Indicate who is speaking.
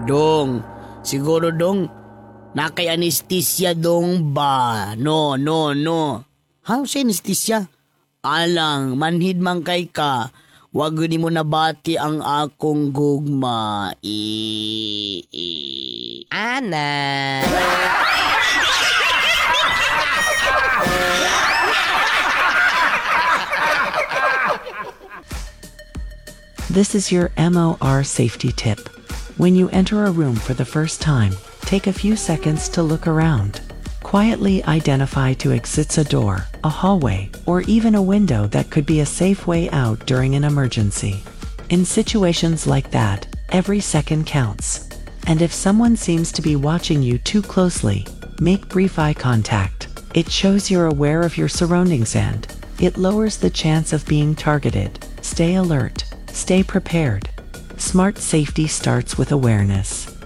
Speaker 1: Dong, siguro dong, nakay anesthesia dong ba? No. How sa anesthesia? Alang, manhid man kay ka, wag ni mo nabati ang akong gugma.
Speaker 2: Ana.
Speaker 3: This is your MOR safety tip. When you enter a room for the first time, take a few seconds to look around. Quietly identify two exits: a door, a hallway, or even a window that could be a safe way out during an emergency. In situations like that, every second counts. And if someone seems to be watching you too closely, make brief eye contact. It shows you're aware of your surroundings and it lowers the chance of being targeted. Stay alert. Stay prepared. Smart safety starts with awareness.